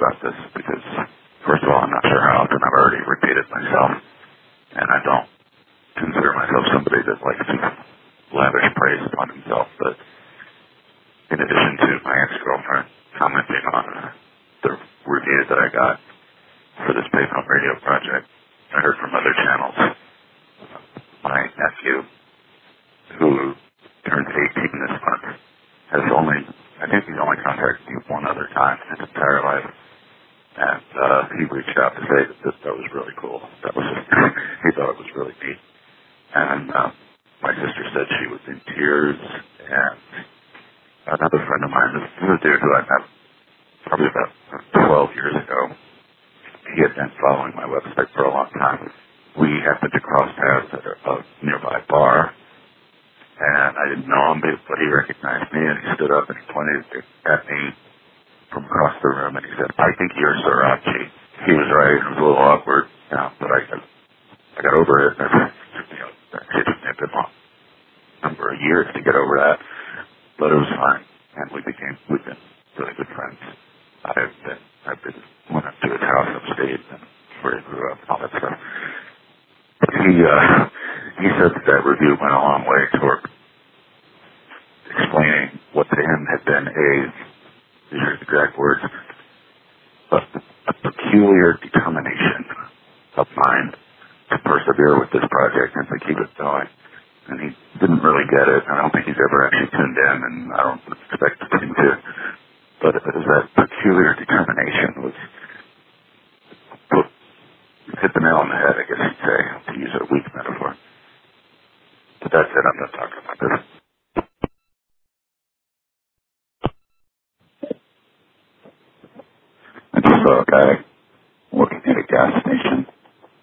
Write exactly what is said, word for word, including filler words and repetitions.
about this because, first of all, I'm not sure how often I've already repeated myself, and I don't consider myself somebody that likes to lavish praise upon himself, but in addition to my ex-girlfriend commenting on uh, the review that I got for this payphone radio project, I heard from other channels. My nephew, who turned eighteen this month, has only, I think he's only contacted me one other time in his entire life. And uh, he reached out to say that this, that was really cool. That was just, he thought it was really neat. And uh, my sister said she was in tears. And another friend of mine, this is a dude who I met probably about twelve years ago. He had been following my website for a long time. We happened to cross paths at a, a nearby bar, and I didn't know him, but he recognized me, and he stood up and he pointed at me from across the room, and he said, "I think you're Sriracha." He was right. It was a little awkward, you know, but I got, I got over it. And, you know, it took me a good long number of years to get over that, but it was fine, and we became, we've been really good friends. I've been, I've been, went up to his house upstate, and where he grew up, and all that stuff. He, uh, he said that that review went a long way toward explaining what to him had been a, these are his exact words, a, a peculiar determination of mine to persevere with this project and to keep it going. And he didn't really get it. I don't think he's ever actually tuned in, and I don't expect him to. But it was that peculiar determination was put, hit the nail on the head, I guess you'd say, to use a weak metaphor. But that's it. I'm not talking about this. I just saw a guy working at a gas station